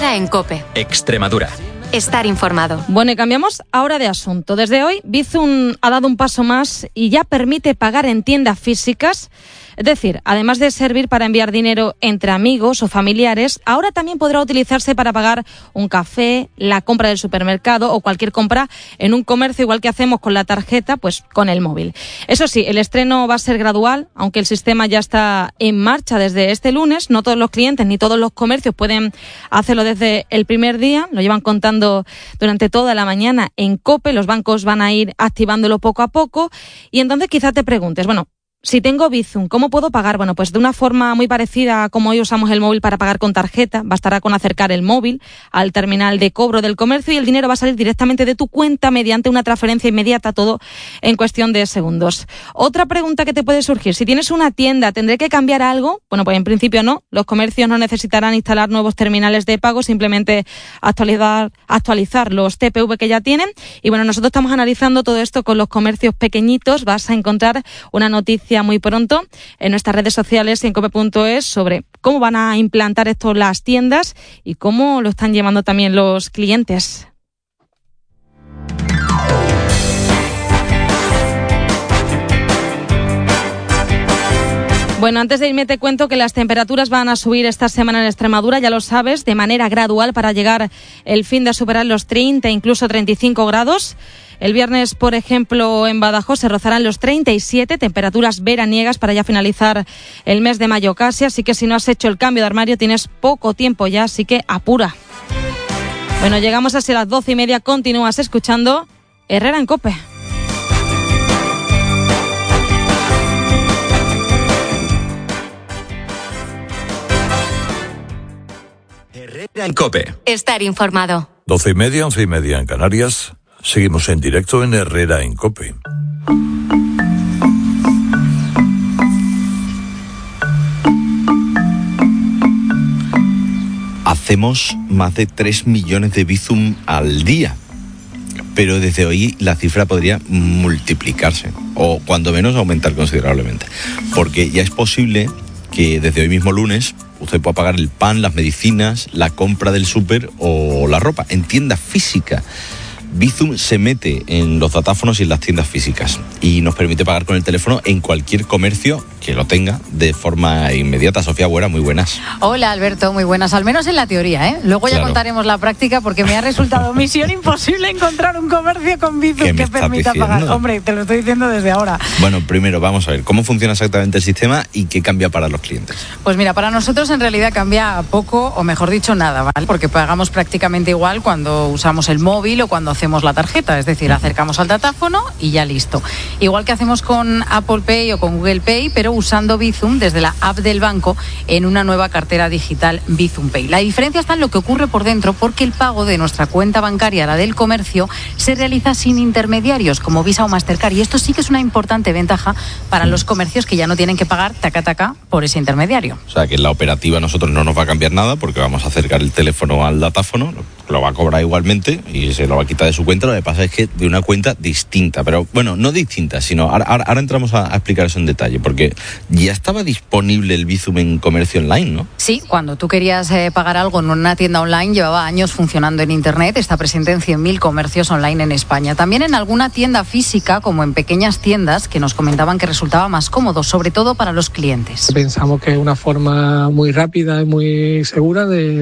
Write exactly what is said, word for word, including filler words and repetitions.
Herrera en COPE. Extremadura. Estar informado. Bueno, y cambiamos ahora de asunto. Desde hoy, Bizum ha dado un paso más y ya permite pagar en tiendas físicas. Es decir, además de servir para enviar dinero entre amigos o familiares, ahora también podrá utilizarse para pagar un café, la compra del supermercado o cualquier compra en un comercio, igual que hacemos con la tarjeta, pues con el móvil. Eso sí, el estreno va a ser gradual, aunque el sistema ya está en marcha desde este lunes. No todos los clientes ni todos los comercios pueden hacerlo desde el primer día. Lo llevan contando durante toda la mañana en COPE. Los bancos van a ir activándolo poco a poco. Y entonces quizás te preguntes, bueno, si tengo Bizum, ¿cómo puedo pagar? Bueno, pues de una forma muy parecida a como hoy usamos el móvil para pagar con tarjeta. Bastará con acercar el móvil al terminal de cobro del comercio y el dinero va a salir directamente de tu cuenta mediante una transferencia inmediata, todo en cuestión de segundos. Otra pregunta que te puede surgir, si tienes una tienda, ¿tendré que cambiar algo? Bueno, pues en principio no. Los comercios no necesitarán instalar nuevos terminales de pago, simplemente actualizar, actualizar los T P V que ya tienen. Y bueno, nosotros estamos analizando todo esto con los comercios pequeñitos. Vas a encontrar una noticia muy pronto en nuestras redes sociales y en cope punto es sobre cómo van a implantar esto las tiendas y cómo lo están llevando también los clientes. Bueno, antes de irme te cuento que las temperaturas van a subir esta semana en Extremadura, ya lo sabes, de manera gradual para llegar el fin de superar los treinta, incluso treinta y cinco grados. El viernes, por ejemplo, en Badajoz se rozarán los treinta y siete, temperaturas veraniegas para ya finalizar el mes de mayo casi, así que si no has hecho el cambio de armario tienes poco tiempo ya, así que apura. Bueno, llegamos hasta las doce y media, continúas escuchando Herrera en COPE. Herrera en COPE. Estar informado. Doce y media, once y media en Canarias. Seguimos en directo en Herrera en COPE. Hacemos más de tres millones de Bizum al día, pero desde hoy la cifra podría multiplicarse o cuando menos aumentar considerablemente, porque ya es posible que desde hoy mismo lunes usted pueda pagar el pan, las medicinas, la compra del súper o la ropa en tienda física. Bizum se mete en los datáfonos y en las tiendas físicas y nos permite pagar con el teléfono en cualquier comercio que lo tenga de forma inmediata. Sofía Buera, muy buenas. Hola Alberto, muy buenas, al menos en la teoría, ¿eh? Luego ya claro. Contaremos la práctica porque me ha resultado misión imposible encontrar un comercio con Bizum que permita diciendo? pagar. Hombre, te lo estoy diciendo desde ahora. Bueno, primero vamos a ver cómo funciona exactamente el sistema y qué cambia para los clientes. Pues mira, para nosotros en realidad cambia poco o mejor dicho nada, ¿vale? Porque pagamos prácticamente igual cuando usamos el móvil o cuando hacemos la tarjeta, es decir, acercamos al datáfono y ya listo. Igual que hacemos con Apple Pay o con Google Pay, pero usando Bizum desde la app del banco en una nueva cartera digital Bizum Pay. La diferencia está en lo que ocurre por dentro porque el pago de nuestra cuenta bancaria, la del comercio, se realiza sin intermediarios como Visa o Mastercard y esto sí que es una importante ventaja para los comercios que ya no tienen que pagar taca taca por ese intermediario. O sea que en la operativa a nosotros no nos va a cambiar nada porque vamos a acercar el teléfono al datáfono, lo va a cobrar igualmente y se lo va a quitar de su cuenta. Lo que pasa es que de una cuenta distinta, pero bueno, no distinta, sino ahora, ahora, ahora entramos a, a explicar eso en detalle, porque ya estaba disponible el Bizum en comercio online, ¿no? Sí, cuando tú querías eh, pagar algo en una tienda online, llevaba años funcionando en Internet, está presente en cien mil comercios online en España. También en alguna tienda física, como en pequeñas tiendas, que nos comentaban que resultaba más cómodo, sobre todo para los clientes. Pensamos que es una forma muy rápida y muy segura de